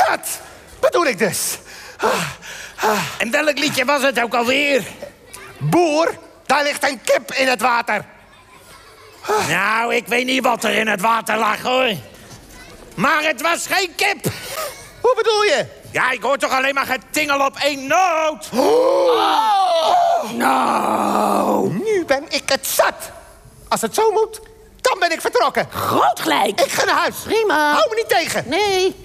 Dat bedoel ik dus. En welk liedje was het ook alweer? Boer, daar ligt een kip in het water. Nou, ik weet niet wat er in het water lag, hoor. Maar het was geen kip. Hoe bedoel je? Ja, ik hoor toch alleen maar getingel op één noot. Nou, nu ben ik het zat. Als het zo moet, dan ben ik vertrokken. Groot gelijk. Ik ga naar huis. Prima. Hou me niet tegen. Nee.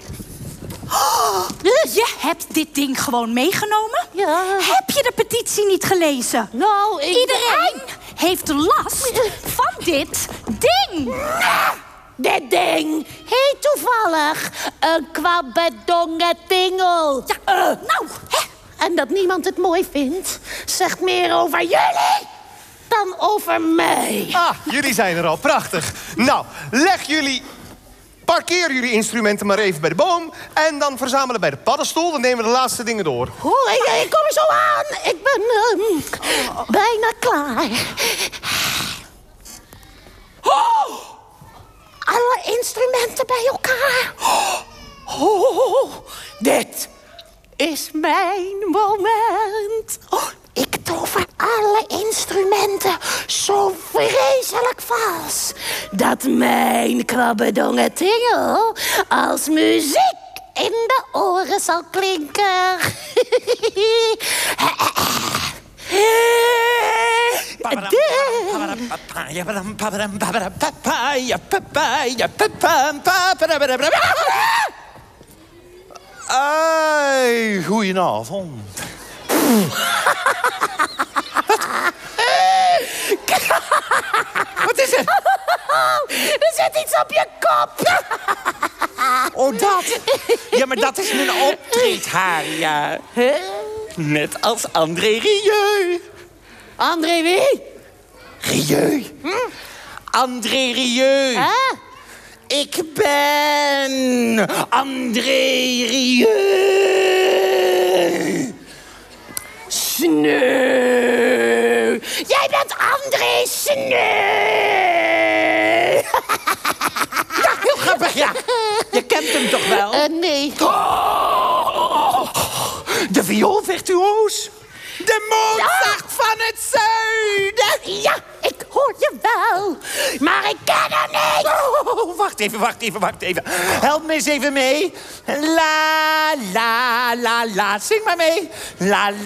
Je hebt dit ding gewoon meegenomen? Ja. Heb je de petitie niet gelezen? Nou, Iedereen heeft last van dit ding. Dit ding heet toevallig een kwabbedongetingel. Ja, nou, hè? En dat niemand het mooi vindt, zegt meer over jullie dan over mij. Ah, jullie zijn er al. Prachtig. Nou, parkeer jullie instrumenten maar even bij de boom. En dan verzamelen bij de paddenstoel. Dan nemen we de laatste dingen door. Oh, ik kom er zo aan. Ik ben bijna klaar. Alle instrumenten bij elkaar. Dit is mijn moment. Ik tover alle instrumenten zo vreselijk vals dat mijn krabbedongetingel als muziek in de oren zal klinken. Ai, goedenavond. Wat is het? Er zit iets op je kop. Oh, dat? Ja, maar dat is mijn optreedhaar, ja. Net als André Rieu. André wie? Rieu? André Rieu. Huh? Ik ben André Rieu. Sneu. Jij bent André Sneu. Ja, heel grappig, ja. Je kent hem toch wel? Nee. De vioolvirtuoos. De Mozart van het zuiden. Ja, ik hoor je wel. Maar ik ken hem niet. Oh, wacht even. Help me eens even mee. La, la, la, la. Zing maar mee. La, la.